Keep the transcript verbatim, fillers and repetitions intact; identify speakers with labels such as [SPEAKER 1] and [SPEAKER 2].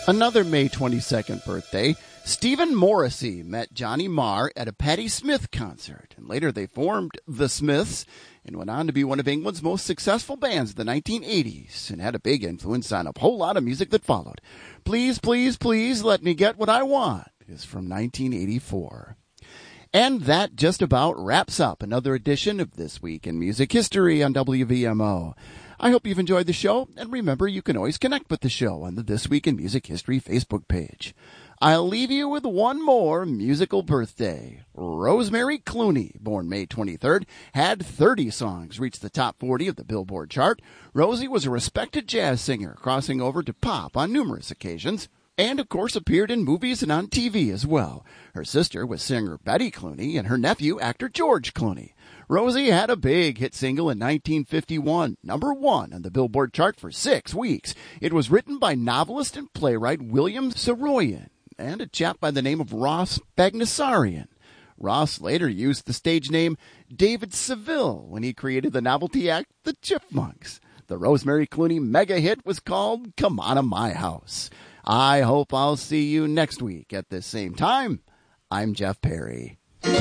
[SPEAKER 1] Another May twenty-second birthday, Stephen Morrissey met Johnny Marr at a Patti Smith concert, and later they formed The Smiths and went on to be one of England's most successful bands of the nineteen eighties and had a big influence on a whole lot of music that followed. Please, Please, Please Let Me Get What I Want is from nineteen eighty-four. And that just about wraps up another edition of This Week in Music History on W V M O. I hope you've enjoyed the show, and remember you can always connect with the show on the This Week in Music History Facebook page. I'll leave you with one more musical birthday. Rosemary Clooney, born May twenty-third, had thirty songs reach the top forty of the Billboard chart. Rosie was a respected jazz singer, crossing over to pop on numerous occasions, and of course appeared in movies and on T V as well. Her sister was singer Betty Clooney, and her nephew, actor George Clooney. Rosie had a big hit single in nineteen fifty-one, number one on the Billboard chart for six weeks. It was written by novelist and playwright William Saroyan and a chap by the name of Ross Bagdasarian. Ross later used the stage name David Seville when he created the novelty act The Chipmunks. The Rosemary Clooney mega hit was called Come On to My House. I hope I'll see you next week at this same time. I'm Jeff Perry.